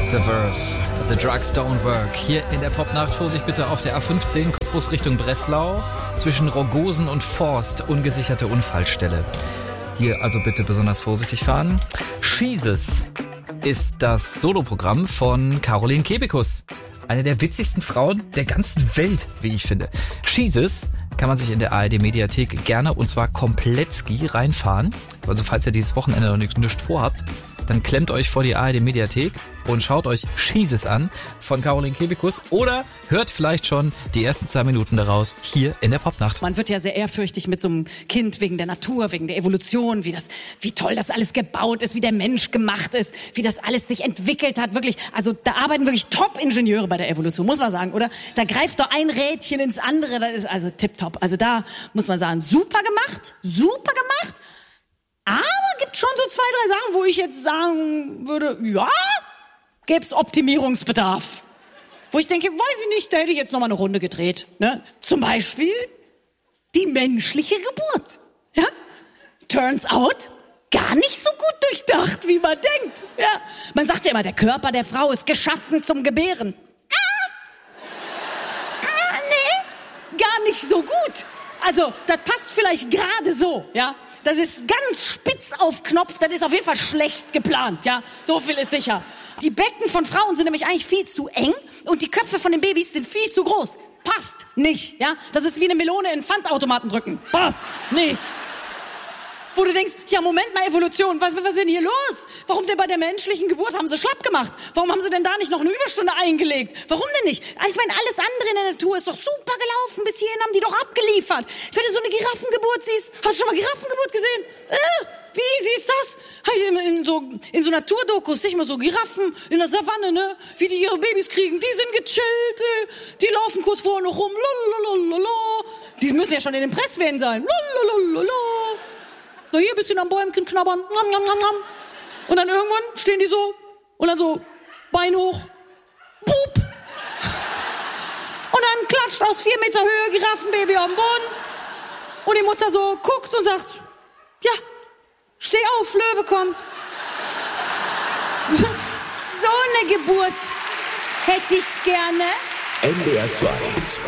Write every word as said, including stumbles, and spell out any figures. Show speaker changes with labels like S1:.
S1: The Verve, The Drugs Don't Work. Hier in der Popnacht, Vorsicht bitte auf der A fünfzehn, Bus Richtung Breslau, zwischen Rogosen und Forst, ungesicherte Unfallstelle. Hier also bitte besonders vorsichtig fahren. Jesus ist das Soloprogramm von Caroline Kebekus. Eine der witzigsten Frauen der ganzen Welt, wie ich finde. Jesus kann man sich in der A R D-Mediathek gerne, und zwar komplettski, reinfahren. Also falls ihr dieses Wochenende noch nichts, nichts vorhabt, dann klemmt euch vor die A R D-Mediathek und schaut euch Jesus an von Caroline Kebekus oder hört vielleicht schon die ersten zwei Minuten daraus hier in der Popnacht.
S2: Man wird ja sehr ehrfürchtig mit so einem Kind wegen der Natur, wegen der Evolution, wie das, wie toll das alles gebaut ist, wie der Mensch gemacht ist, wie das alles sich entwickelt hat, wirklich. Also da arbeiten wirklich Top-Ingenieure bei der Evolution, muss man sagen, oder? Da greift doch ein Rädchen ins andere, das ist also tipptopp. Also da muss man sagen, super gemacht, super gemacht. Aber gibt schon so zwei, drei Sachen, wo ich jetzt sagen würde, ja, gäb's Optimierungsbedarf. Wo ich denke, weiß ich nicht, da hätte ich jetzt noch mal eine Runde gedreht. Ne? Zum Beispiel die menschliche Geburt. Ja? Turns out, gar nicht so gut durchdacht, wie man denkt. Ja? Man sagt ja immer, der Körper der Frau ist geschaffen zum Gebären. Ah, ah, nee, gar nicht so gut. Also, das passt vielleicht gerade so, ja. Das ist ganz spitz auf Knopf, das ist auf jeden Fall schlecht geplant, ja. So viel ist sicher. Die Becken von Frauen sind nämlich eigentlich viel zu eng und die Köpfe von den Babys sind viel zu groß. Passt nicht, ja. Das ist wie eine Melone in Pfandautomaten drücken. Passt nicht. Wo du denkst, ja, Moment mal, Evolution, was, was ist denn hier los? Warum denn bei der menschlichen Geburt haben sie schlapp gemacht? Warum haben sie denn da nicht noch eine Überstunde eingelegt? Warum denn nicht? Also ich meine, alles andere in der Natur ist doch super gelaufen. Bis hierhin haben die doch abgeliefert. Wenn du so eine Giraffengeburt siehst, hast du schon mal Giraffengeburt gesehen? Äh, wie easy ist das? In, in so, in so Naturdokus sehe ich mal so Giraffen in der Savanne, ne? Wie die ihre Babys kriegen. Die sind gechillt, äh. Die laufen kurz vorne rum. Lalalala. Die müssen ja schon in den Presswehen sein. Lalalala. So hier ein bisschen am Bäumchen knabbern. Nom, nom, nom, nom. Und dann irgendwann stehen die so und dann so Bein hoch. Pup. Und dann klatscht aus vier Meter Höhe Giraffenbaby auf den Boden. Und die Mutter so guckt und sagt, ja, steh auf, Löwe kommt. So, so eine Geburt hätte ich gerne.
S3: N D R zwei